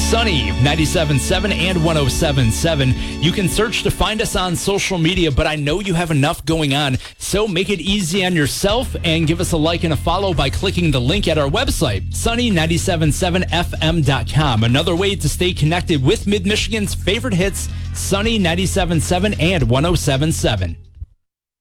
Sunny 97.7 and 107.7. You can search to find us on social media, but I know you have enough going on, so make it easy on yourself and give us a like and a follow by clicking the link at our website, sunny977fm.com. Another way to stay connected with Mid-Michigan's favorite hits, Sunny 97.7 and 107.7.